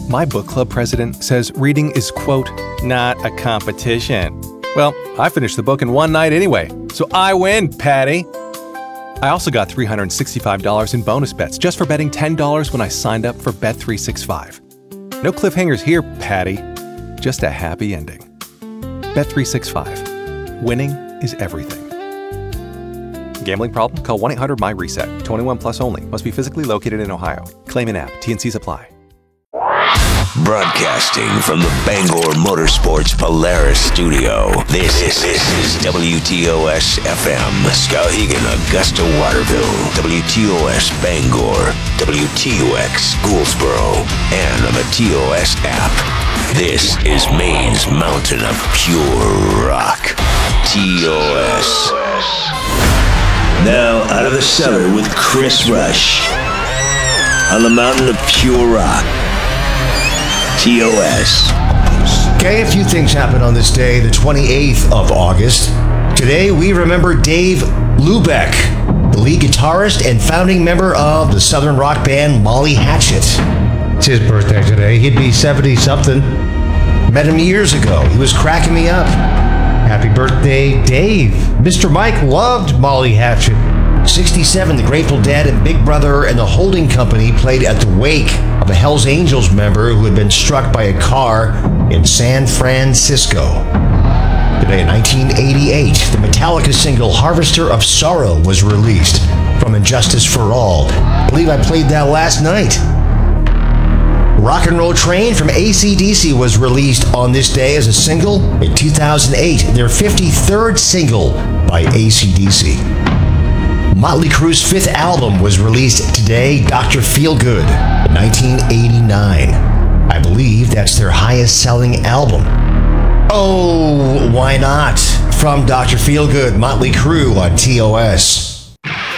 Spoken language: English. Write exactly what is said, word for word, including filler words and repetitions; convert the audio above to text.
My book club president says reading is, quote, not a competition. Well, I finished the book in one night anyway, so I win, Patty. I also got three hundred sixty-five dollars in bonus bets just for betting ten dollars when I signed up for Bet three sixty-five. No cliffhangers here, Patty. Just a happy ending. Bet three sixty-five. Winning is everything. Gambling problem? Call one eight hundred M Y reset. twenty-one plus only. Must be physically located in Ohio. Claim in app. T and Cs apply. Broadcasting from the Bangor Motorsports Polaris studio, this, this, this is W T O S F M, Skowhegan, Augusta, Waterville, W T O S Bangor, W T O X Gouldsboro, and on the T O S app. This is Maine's mountain of pure rock, T O S. Now out of the cellar with Chris Rush on the mountain of pure rock, T O S. Okay, a few things happened on this day, the twenty-eighth of August. Today, we remember Dave Lubeck, the lead guitarist and founding member of the southern rock band Molly Hatchet. It's his birthday today. He'd be seventy-something. Met him years ago. He was cracking me up. Happy birthday, Dave. Mister Mike loved Molly Hatchet. sixty-seven, the Grateful Dead and Big Brother and the Holding Company played at the wake of a Hells Angels member who had been struck by a car in San Francisco. Today in nineteen eighty-eight, the Metallica single Harvester of Sorrow was released from Injustice for All. I believe I played that last night. Rock and Roll Train from A C D C was released on this day as a single in two thousand eight, their fifty-third single by A C D C. Motley Crue's fifth album was released today, Doctor Feelgood, in nineteen eighty-nine. I believe that's their highest-selling album. Oh, why not? From Doctor Feelgood, Motley Crue on T O S.